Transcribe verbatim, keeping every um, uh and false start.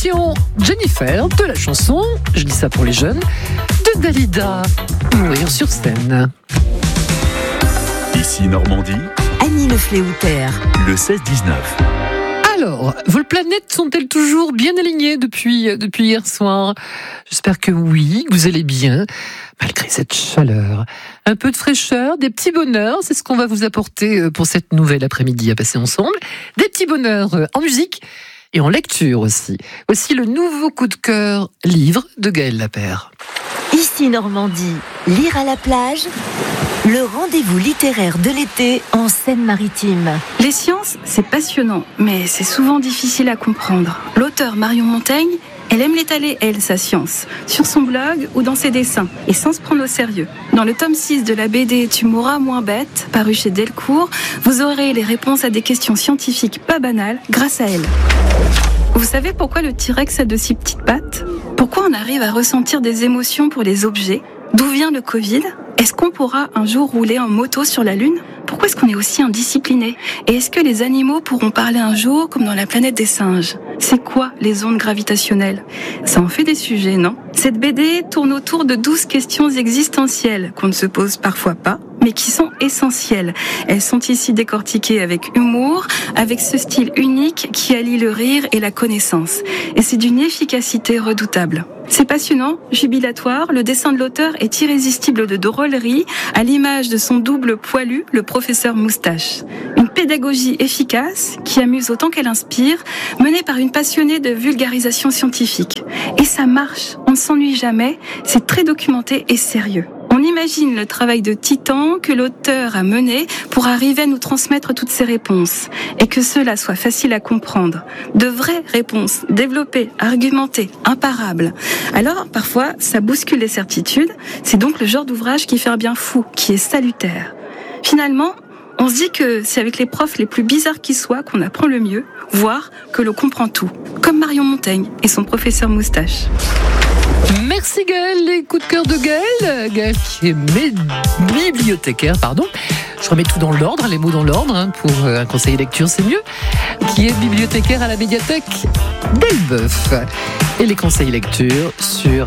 version Jennifer de la chanson, je dis ça pour les jeunes, de Dalida, Mourir sur scène. Ici Normandie, Annie Le Fléoutère, le seize dix-neuf. Alors, vos planètes sont-elles toujours bien alignées depuis, depuis hier soir ? J'espère que oui, que vous allez bien, malgré cette chaleur. Un peu de fraîcheur, des petits bonheurs, c'est ce qu'on va vous apporter pour cette nouvelle après-midi à passer ensemble. Des petits bonheurs en musique et en lecture aussi. Voici le nouveau coup de cœur livre de Gaël Lapère. Ici Normandie, lire à la plage, le rendez-vous littéraire de l'été en Seine-Maritime. Les sciences, c'est passionnant, mais c'est souvent difficile à comprendre. L'auteure Marion Montaigne, elle aime l'étaler, elle, sa science, sur son blog ou dans ses dessins, et sans se prendre au sérieux. Dans le tome six de la B D Tu mourras moins bête, paru chez Delcourt, vous aurez les réponses à des questions scientifiques pas banales grâce à elle. Vous savez pourquoi le T-Rex a de si petites pattes ? Pourquoi on arrive à ressentir des émotions pour les objets ? D'où vient le Covid ? Est-ce qu'on pourra un jour rouler en moto sur la Lune ? Pourquoi est-ce qu'on est aussi indiscipliné ? Et est-ce que les animaux pourront parler un jour comme dans la planète des singes ? C'est quoi les ondes gravitationnelles ? Ça en fait des sujets, non ? Cette B D tourne autour de douze questions existentielles qu'on ne se pose parfois pas, mais qui sont essentielles. Elles sont ici décortiquées avec humour, avec ce style unique qui allie le rire et la connaissance. Et c'est d'une efficacité redoutable. C'est passionnant, jubilatoire, le dessin de l'auteur est irrésistible de drôlerie, à l'image de son double poilu, le professeur Moustache. Une pédagogie efficace, qui amuse autant qu'elle inspire, menée par une passionnée de vulgarisation scientifique. Et ça marche, on ne s'ennuie jamais, c'est très documenté et sérieux. On imagine le travail de titan que l'auteur a mené pour arriver à nous transmettre toutes ces réponses et que cela soit facile à comprendre. De vraies réponses, développées, argumentées, imparables. Alors, parfois, ça bouscule les certitudes. C'est donc le genre d'ouvrage qui fait un bien fou, qui est salutaire. Finalement, on se dit que c'est avec les profs les plus bizarres qui soient qu'on apprend le mieux, voire que l'on comprend tout. Comme Marion Montaigne et son professeur Moustache. Merci Gaël, les coups de cœur de Gaël. Gaël qui est mé- bibliothécaire, pardon. Je remets tout dans l'ordre, les mots dans l'ordre, hein, pour un conseil lecture, c'est mieux. Qui est bibliothécaire à la médiathèque d'Elbeuf. Et les conseils lecture sur